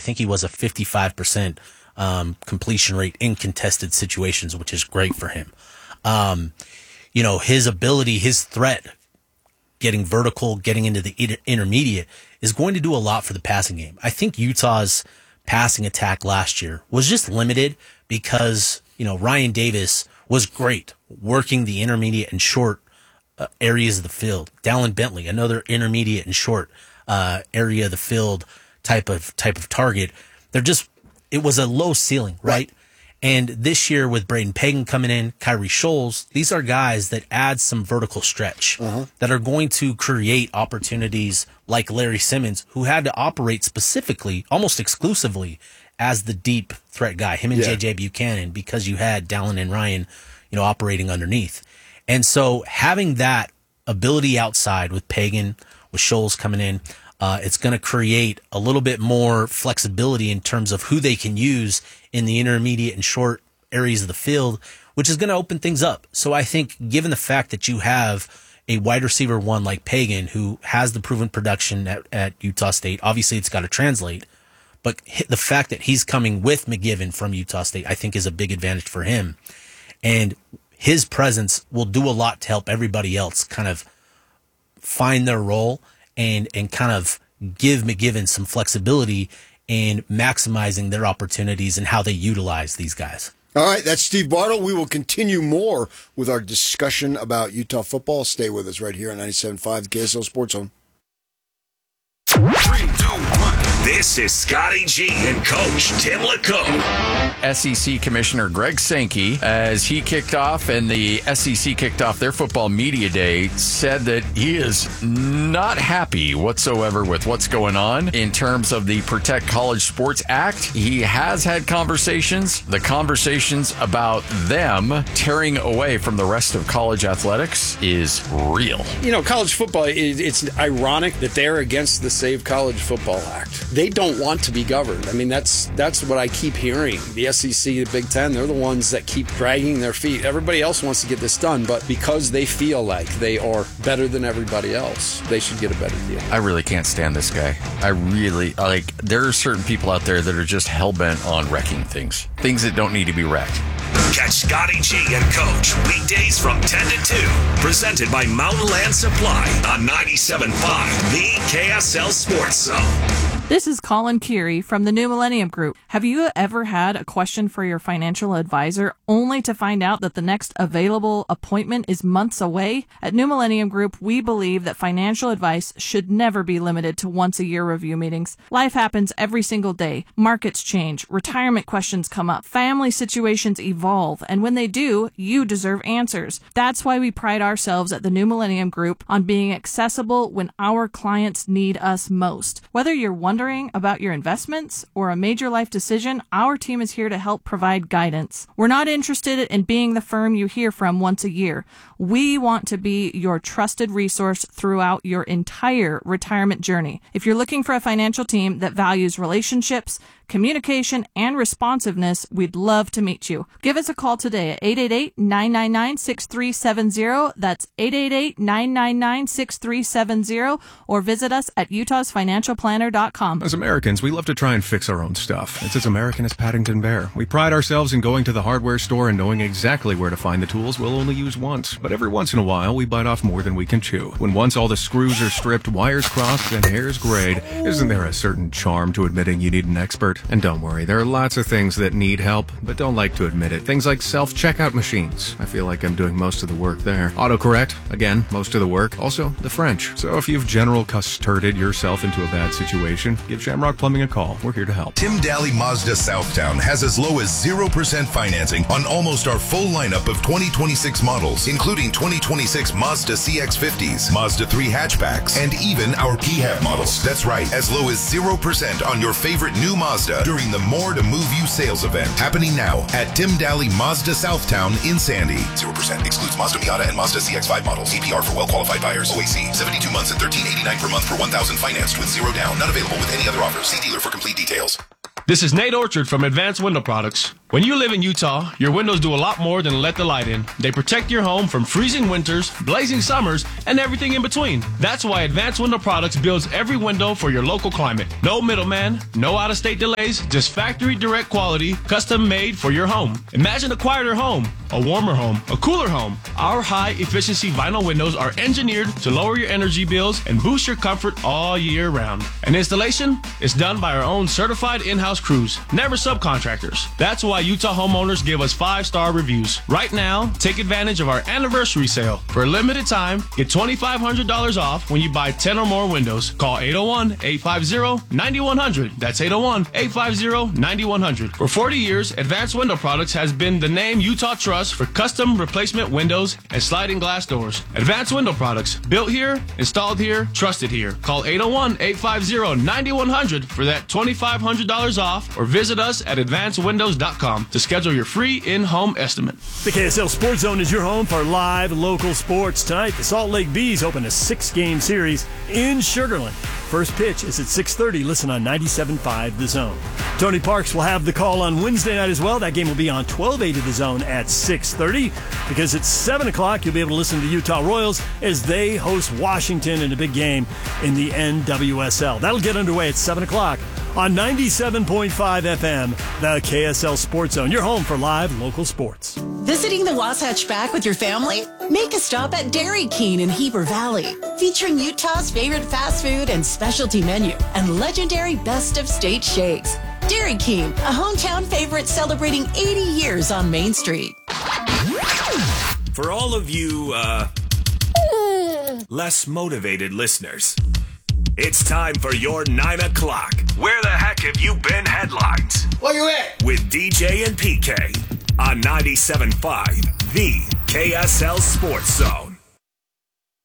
think he was a 55% completion rate in contested situations, which is great for him. His ability, his threat, getting vertical, getting into the intermediate is going to do a lot for the passing game. I think Utah's passing attack last year was just limited because, Ryan Davis was great working the intermediate and short areas of the field. Dallin Bentley, another intermediate and short area of the field type of target. It was a low ceiling, right? And this year with Braden Pagan coming in, Kyrie Scholes, these are guys that add some vertical stretch that are going to create opportunities like Larry Simmons, who had to operate specifically, almost exclusively, as the deep threat guy, him and J.J. Buchanan, because you had Dallin and Ryan, operating underneath. And so having that ability outside with Pagan, with Scholes coming in, it's going to create a little bit more flexibility in terms of who they can use in the intermediate and short areas of the field, which is going to open things up. So I think given the fact that you have a wide receiver one like Pagan, who has the proven production at Utah State, obviously it's got to translate, but the fact that he's coming with McGiven from Utah State, I think is a big advantage for him. And his presence will do a lot to help everybody else kind of find their role and kind of give McGiven some flexibility in maximizing their opportunities and how they utilize these guys. All right, that's Steve Bartle. We will continue more with our discussion about Utah football. Stay with us right here on 97.5 KSL Sports Zone. 3, 2, 1. This is Scotty G and Coach Tim LeCombe. SEC Commissioner Greg Sankey, as he kicked off and the SEC kicked off their football media day, said that he is not happy whatsoever with what's going on in terms of the Protect College Sports Act. He has had conversations. The conversations about them tearing away from the rest of college athletics is real. College football, it's ironic that they're against the Save College Football Act. They don't want to be governed. I mean, that's what I keep hearing. The SEC, the Big Ten, they're the ones that keep dragging their feet. Everybody else wants to get this done, but because they feel like they are better than everybody else, they should get a better deal. I really can't stand this guy. There are certain people out there that are just hell-bent on wrecking things that don't need to be wrecked. Catch Scotty G and Coach weekdays from 10 to 2. Presented by Mountain Land Supply on 97.5, the KSL Sports Zone. This is Colin Keary from the New Millennium Group. Have you ever had a question for your financial advisor only to find out that the next available appointment is months away? At New Millennium Group, we believe that financial advice should never be limited to once-a-year review meetings. Life happens every single day. Markets change. Retirement questions come up. Family situations evolve. And when they do, you deserve answers. That's why we pride ourselves at the New Millennium Group on being accessible when our clients need us most. Whether you're wondering about your investments or a major life decision, our team is here to help provide guidance. We're not interested in being the firm you hear from once a year. We want to be your trusted resource throughout your entire retirement journey. If you're looking for a financial team that values relationships, communication, and responsiveness, we'd love to meet you. Give us a call today at 888-999-6370. That's 888-999-6370, or visit us at utahsfinancialplanner.com. As Americans, we love to try and fix our own stuff. It's as American as Paddington Bear. We pride ourselves in going to the hardware store and knowing exactly where to find the tools we'll only use once. But every once in a while, we bite off more than we can chew. When once all the screws are stripped, wires crossed, and hairs grayed, isn't there a certain charm to admitting you need an expert? And don't worry, there are lots of things that need help, but don't like to admit it. Things like self-checkout machines. I feel like I'm doing most of the work there. Autocorrect, again, most of the work. Also, the French. So if you've general custarded yourself into a bad situation, give Shamrock Plumbing a call. We're here to help. Tim Daly Mazda Southtown has as low as 0% financing on almost our full lineup of 2026 models, including 2026 Mazda CX-50s, Mazda 3 hatchbacks, and even our PHEV models. That's right, as low as 0% on your favorite new Mazda during the More to Move You sales event, happening now at Tim Daly Mazda Southtown in Sandy. 0% excludes Mazda Miata and Mazda CX-5 models. APR for well-qualified buyers. OAC, 72 months at $13.89 per month for 1,000 financed with 0 down. Not available with any other offers. See dealer for complete details. This is Nate Orchard from Advanced Window Products. When you live in Utah, your windows do a lot more than let the light in. They protect your home from freezing winters, blazing summers, and everything in between. That's why Advanced Window Products builds every window for your local climate. No middleman, no out-of-state delays, just factory direct quality, custom made for your home. Imagine a quieter home, a warmer home, a cooler home. Our high-efficiency vinyl windows are engineered to lower your energy bills and boost your comfort all year round. And installation is done by our own certified in-house crews, never subcontractors. That's why Utah homeowners give us 5-star reviews. Right now, take advantage of our anniversary sale. For a limited time, get $2,500 off when you buy 10 or more windows. Call 801-850-9100. That's 801-850-9100. For 40 years, Advanced Window Products has been the name Utah trusts for custom replacement windows and sliding glass doors. Advanced Window Products, built here, installed here, trusted here. Call 801-850-9100 for that $2,500 off, or visit us at advancedwindows.com to schedule your free in-home estimate. The KSL Sports Zone is your home for live local sports. Tonight, the Salt Lake Bees open a 6-game series in Sugar Land. First pitch is at 6:30. Listen on 97.5 The Zone. Tony Parks will have the call on Wednesday night as well. That game will be on 1280 The Zone at 6:30. Because at 7 o'clock, you'll be able to listen to the Utah Royals as they host Washington in a big game in the NWSL. That'll get underway at 7 o'clock on 97.5 FM, the KSL Sports Zone, your home for live local sports. Visiting the Wasatch Back with your family? Make a stop at Dairy King in Heber Valley, featuring Utah's favorite fast food and specialty menu and legendary best of state shakes. Dairy King, a hometown favorite celebrating 80 years on Main Street. For all of you, less motivated listeners, it's time for your 9 o'clock. Where the heck have you been headlines? Where you at? With DJ and PK on 97.5, the KSL Sports Zone.